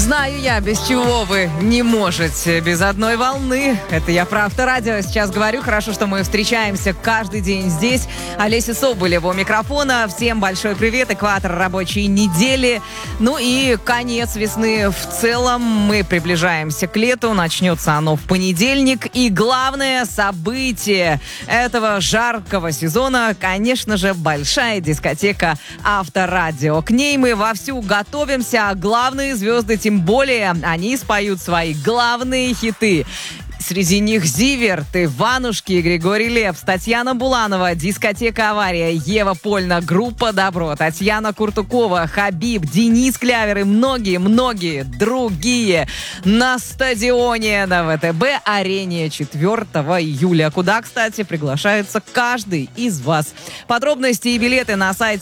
Знаю я, без чего вы не можете, без одной волны. Это я про Авторадио сейчас говорю. Хорошо, что мы встречаемся каждый день здесь. Олеся Соболева у микрофона. Всем большой привет. Экватор рабочей недели. Ну и конец весны в целом. Мы приближаемся к лету. Начнется оно в понедельник. И главное событие этого жаркого сезона, конечно же, большая дискотека Авторадио. К ней мы вовсю готовимся, а главные звезды тем более, они споют свои главные хиты. Среди них Зиверт, Иванушки, Григорий Лепс, Татьяна Буланова, дискотека «Авария», Ева Польна, группа «Добро», Татьяна Куртукова, Хабиб, Денис Клявер и многие-многие другие на стадионе на ВТБ-арене 4 июля, куда, кстати, приглашается каждый из вас. Подробности и билеты на сайте